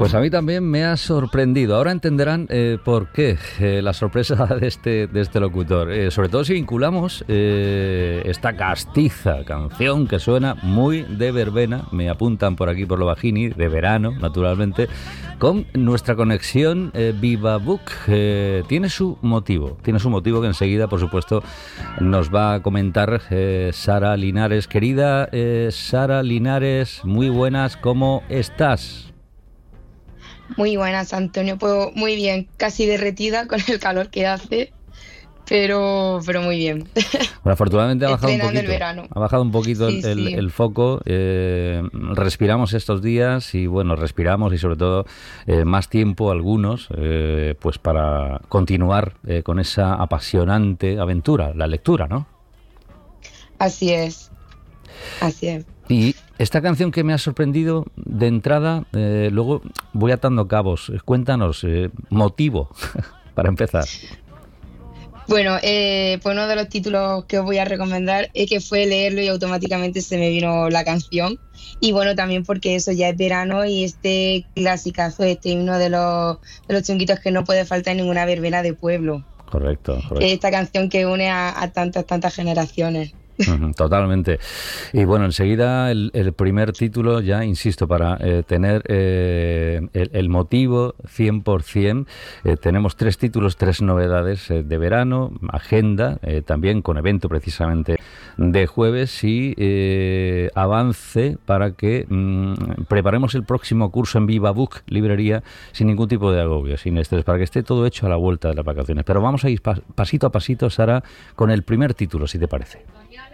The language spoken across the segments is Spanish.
Pues a mí también me ha sorprendido. Ahora entenderán por qué la sorpresa de este locutor. Sobre todo si vinculamos esta castiza canción que suena muy de verbena, me apuntan por aquí por lo bajini, de verano, naturalmente, con nuestra conexión Viva Book. Tiene su motivo que enseguida, por supuesto, nos va a comentar Sara Linares. Querida Sara Linares, muy buenas, ¿cómo estás? Muy buenas, Antonio. Pues muy bien, casi derretida con el calor que hace, pero muy bien. Bueno, afortunadamente ha bajado un poquito. El verano. Ha bajado un poquito sí. el foco. Respiramos estos días y bueno, respiramos y sobre todo más tiempo algunos, pues para continuar con esa apasionante aventura, la lectura, ¿no? Así es. Y esta canción que me ha sorprendido de entrada, luego voy atando cabos. Cuéntanos, motivo para empezar. Bueno, pues uno de los títulos que os voy a recomendar es que fue leerlo y automáticamente se me vino la canción. Y bueno, también porque eso ya es verano y este clasicazo, este himno de los chunguitos que no puede faltar en ninguna verbena de pueblo. Correcto. Esta canción que une a tantas generaciones. Totalmente. Y bueno, enseguida el primer título, ya insisto, para tener el motivo 100%, tenemos 3 títulos, 3 novedades de verano, agenda, también con evento precisamente de jueves y avance para que preparemos el próximo curso en Viva Book, librería, sin ningún tipo de agobio, sin estrés, para que esté todo hecho a la vuelta de las vacaciones. Pero vamos a ir pasito a pasito, Sara, con el primer título, si te parece.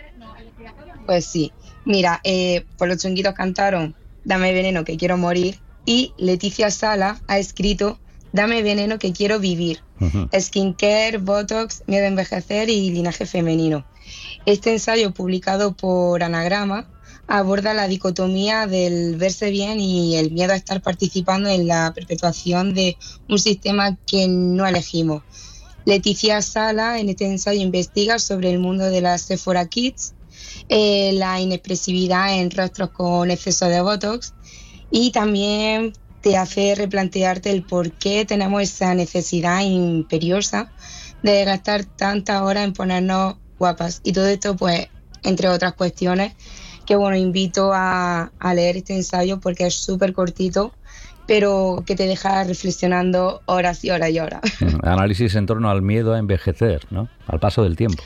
Pues sí, mira, pues los chunguitos cantaron Dame veneno que quiero morir y Leticia Sala ha escrito Dame veneno que quiero vivir. Skincare, Botox, miedo a envejecer y linaje femenino. Este ensayo publicado por Anagrama aborda la dicotomía del verse bien y el miedo a estar participando en la perpetuación de un sistema que no elegimos. Leticia Sala en este ensayo investiga sobre el mundo de las Sephora Kids, la inexpresividad en rostros con exceso de Botox y también te hace replantearte el por qué tenemos esa necesidad imperiosa de gastar tantas horas en ponernos guapas. Y todo esto, pues, entre otras cuestiones, que bueno, invito a leer este ensayo porque es súper cortito, pero que te deja reflexionando horas y horas y horas. Análisis en torno al miedo a envejecer, ¿no? Al paso del tiempo.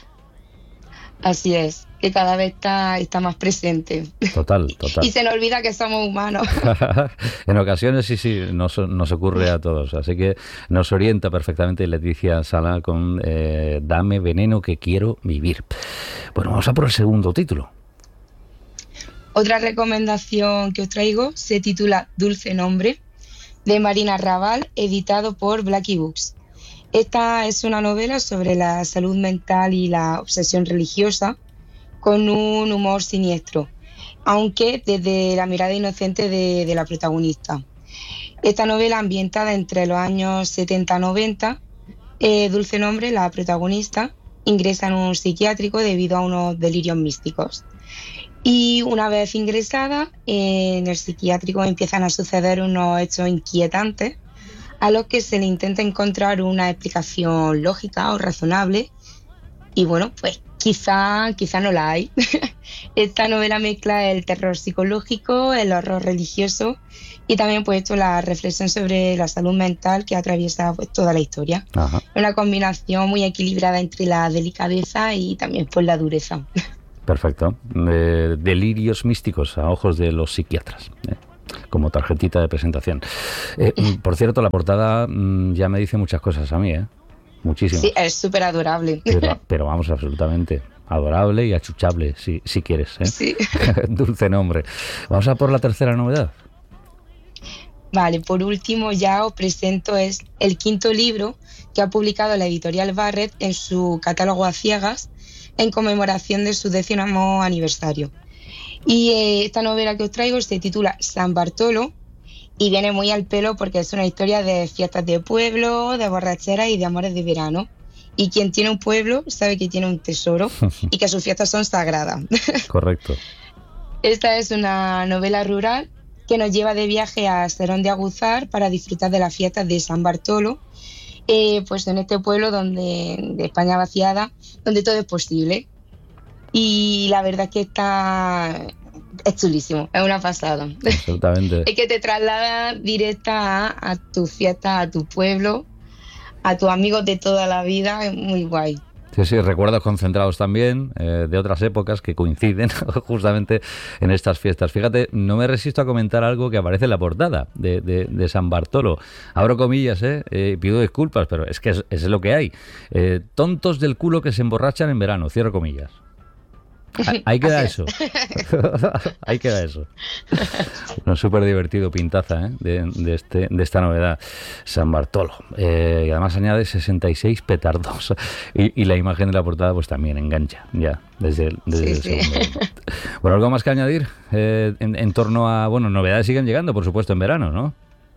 Así es, que cada vez está más presente. Total. Y se nos olvida que somos humanos. En ocasiones sí, nos ocurre a todos. Así que nos orienta perfectamente Leticia Sala con Dame veneno que quiero vivir. Bueno, vamos a por el segundo título. Otra recomendación que os traigo se titula Dulce nombre, de Marina Raval, editado por Blackie Books. Esta es una novela sobre la salud mental y la obsesión religiosa, con un humor siniestro, aunque desde la mirada inocente de la protagonista. Esta novela, ambientada entre los años 70-90, Dulce nombre, la protagonista, ingresa en un psiquiátrico debido a unos delirios místicos. Y una vez ingresada, en el psiquiátrico empiezan a suceder unos hechos inquietantes a los que se le intenta encontrar una explicación lógica o razonable. Y bueno, pues quizá no la hay. Esta novela mezcla el terror psicológico, el horror religioso y también pues la reflexión sobre la salud mental que atraviesa pues toda la historia. Ajá. Una combinación muy equilibrada entre la delicadeza y también pues la dureza. Perfecto. Delirios místicos a ojos de los psiquiatras, como tarjetita de presentación. Por cierto, la portada ya me dice muchas cosas a mí, muchísimas. Sí, es súper adorable. Pero vamos, absolutamente adorable y achuchable, si quieres. Sí. Dulce nombre. Vamos a por la tercera novedad. Vale, por último ya os presento es el 5º libro que ha publicado la editorial Barrett en su catálogo a ciegas en conmemoración de su 10º aniversario. Y esta novela que os traigo se titula San Bartolo y viene muy al pelo porque es una historia de fiestas de pueblo, de borracheras y de amores de verano. Y quien tiene un pueblo sabe que tiene un tesoro y que sus fiestas son sagradas. Correcto. Esta es una novela rural que nos lleva de viaje a Serón de Aguzar para disfrutar de las fiestas de San Bartolo, pues en este pueblo de España vaciada, donde todo es posible. Y la verdad es que es chulísimo, es una pasada. Absolutamente. Es que te traslada directa a tu fiesta, a tu pueblo, a tus amigos de toda la vida, es muy guay. Sí, recuerdos concentrados también de otras épocas que coinciden justamente en estas fiestas. Fíjate, no me resisto a comentar algo que aparece en la portada de San Bartolo. Abro comillas, pido disculpas, pero es que es lo que hay. Tontos del culo que se emborrachan en verano, cierro comillas. Ahí queda eso. Ahí queda eso. Un súper divertido pintaza de esta novedad, San Bartolo. Y además añade 66 petardos. Y la imagen de la portada pues también engancha ya desde el segundo. Bueno, ¿algo más que añadir en torno a... Bueno, novedades siguen llegando, por supuesto, en verano, ¿no?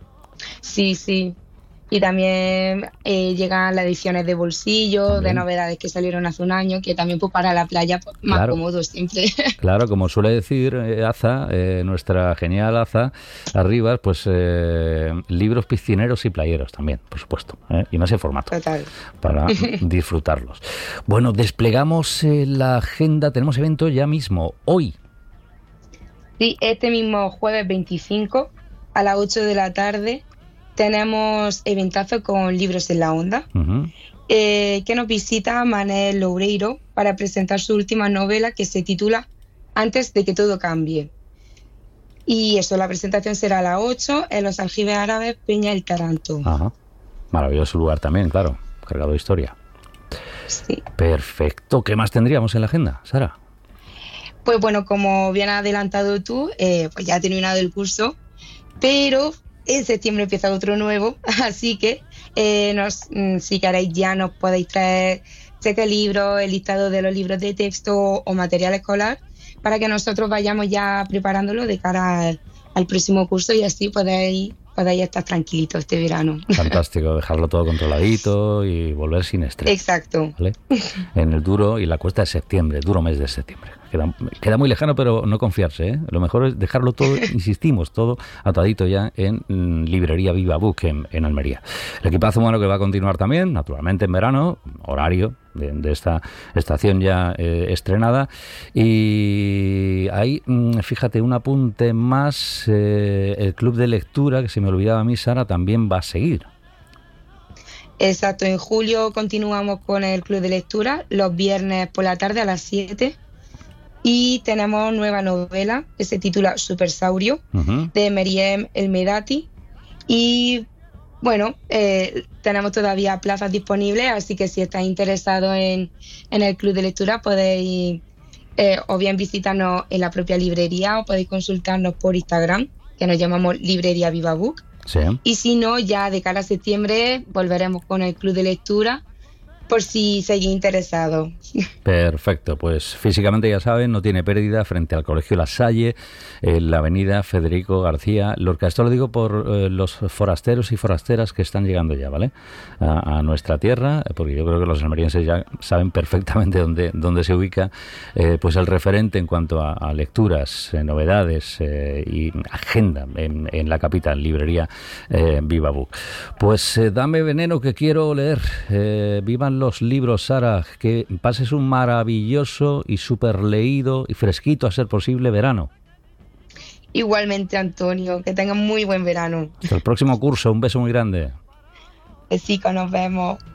Sí. Y también llegan las ediciones de bolsillo, también, de novedades que salieron hace un año, que también pues para la playa pues, más cómodo siempre. Claro, como suele decir Aza, nuestra genial Aza Arribas, pues libros piscineros y playeros también, por supuesto, y en ese formato. Total. Para disfrutarlos. Bueno, desplegamos la agenda, tenemos evento ya mismo, hoy. Sí, este mismo jueves 25 a las 8 de la tarde. Tenemos eventazo con Libros en la Onda, que nos visita Manel Loureiro para presentar su última novela que se titula Antes de que todo cambie. Y eso, la presentación será a las 8 en los Aljibes Árabes Peña el Taranto. Ajá. Maravilloso lugar también, claro, cargado de historia. Sí. Perfecto. ¿Qué más tendríamos en la agenda, Sara? Pues bueno, como bien has adelantado tú, pues ya ha terminado el curso, pero... en septiembre empieza otro nuevo, así que si queréis ya nos podéis traer cheque libros, el listado de los libros de texto o material escolar para que nosotros vayamos ya preparándolo de cara al próximo curso y así podáis estar tranquilitos este verano. Fantástico, dejarlo todo controladito y volver sin estrés. Exacto. ¿Vale? En el duro y la cuesta de septiembre, duro mes de septiembre. Queda muy lejano, pero no confiarse, ¿eh? Lo mejor es dejarlo todo, insistimos, todo atadito ya en Librería Viva Book en Almería. El equipazo humano que va a continuar también, naturalmente en verano, horario de esta estación ya estrenada. Y ahí, fíjate, un apunte más, el club de lectura, que se me olvidaba a mí, Sara, también va a seguir. Exacto, en julio continuamos con el club de lectura, los viernes por la tarde a las 7. Y tenemos nueva novela que se titula Supersaurio, de Meriem El Medati. Y bueno, tenemos todavía plazas disponibles, así que si estáis interesados en el club de lectura podéis o bien visitarnos en la propia librería o podéis consultarnos por Instagram, que nos llamamos Librería Viva Book. Sí. Y si no, ya de cara a septiembre volveremos con el club de lectura, por si seguís interesados. Perfecto, pues físicamente ya saben, no tiene pérdida frente al Colegio La Salle, en la avenida Federico García Lorca. Esto lo digo por los forasteros y forasteras que están llegando ya, ¿vale? A nuestra tierra, porque yo creo que los almerienses ya saben perfectamente dónde se ubica pues el referente en cuanto a lecturas, novedades y agenda en la capital, librería Viva Book. Pues dame veneno que quiero leer. Vivan los libros, Sara, que pases un maravilloso y súper leído y fresquito, a ser posible, verano. Igualmente, Antonio, que tengan muy buen verano. Hasta el próximo curso, un beso muy grande. Besitos, nos vemos.